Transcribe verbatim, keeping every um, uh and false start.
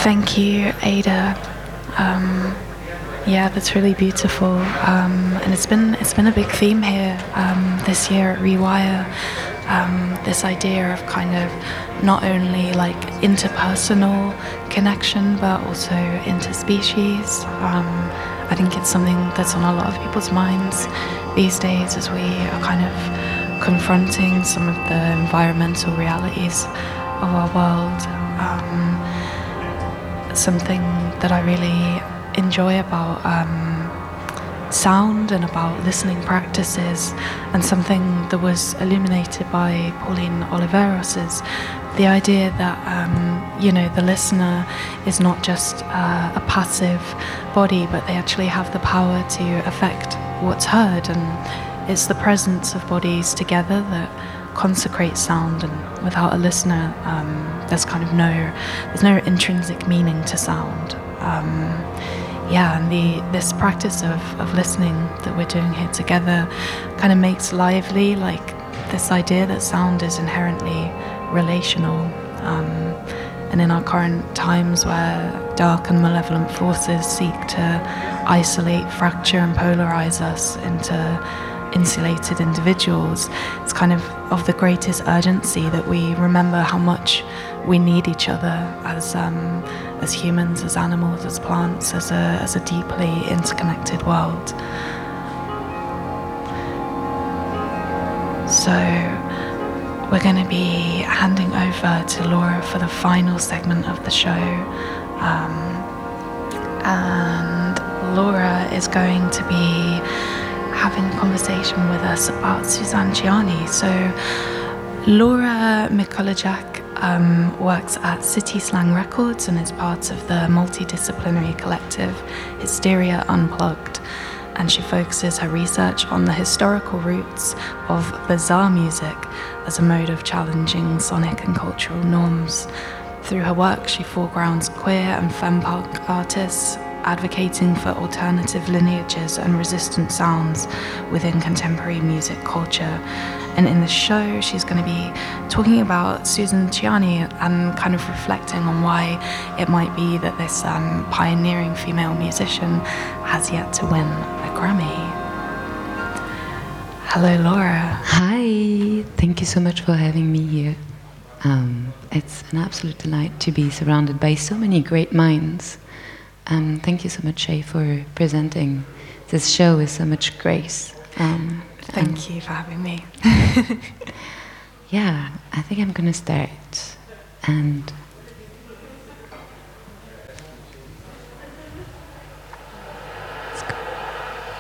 Thank you, Ada. Um, yeah, that's really beautiful, um, and it's been it's been a big theme here um, this year at Rewire. Um, this idea of kind of not only like interpersonal connection, but also interspecies. Um, I think it's something that's on a lot of people's minds these days as we are kind of confronting some of the environmental realities of our world. Um, something that I really enjoy about um, sound and about listening practices, and something that was illuminated by Pauline Oliveros, is the idea that um, you know, the listener is not just uh, a passive body, but they actually have the power to affect what's heard, and it's the presence of bodies together that consecrates sound. And without a listener, um, there's kind of no there's no intrinsic meaning to sound. Um, yeah, and the this practice of, of listening that we're doing here together kind of makes lively like this idea that sound is inherently relational. Um, and in our current times where dark and malevolent forces seek to isolate, fracture and polarize us into insulated individuals, it's kind of of the greatest urgency that we remember how much we need each other as um, as humans, as animals, as plants, as a as a deeply interconnected world. So we're going to be handing over to Laura for the final segment of the show, um, and Laura is going to be having a conversation with us about Suzanne Ciani. So Laura Mikolajczak um, works at City Slang Records and is part of the multidisciplinary collective Hysteria Unplugged, and she focuses her research on the historical roots of bizarre music as a mode of challenging sonic and cultural norms. Through her work, she foregrounds queer and femme-punk artists, advocating for alternative lineages and resistant sounds within contemporary music culture. And in the show, she's going to be talking about Suzanne Ciani and kind of reflecting on why it might be that this um, pioneering female musician has yet to win a Grammy. Hello, Laura. Hi, thank you so much for having me here. Um, it's an absolute delight to be surrounded by so many great minds. Um, thank you so much, Shay, for presenting this show with so much grace. Um, thank you for having me. Yeah, I think I'm going to start. And